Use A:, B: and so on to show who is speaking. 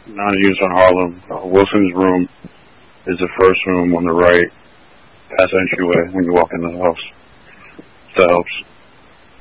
A: non-use on Harlem. Wilson's room is the first room on the right, past entryway when you walk in the house. That helps.